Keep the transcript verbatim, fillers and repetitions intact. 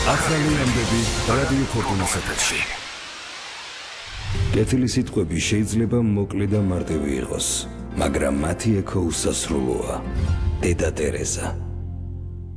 ახალი ამბები რადიო ფორტუნას ეთერში. კეთილი სიტყვები შეიძლება მოკლე და მარტივი იყოს, მაგრამ მათი ექო უსასრულოა. დედა ტერეზა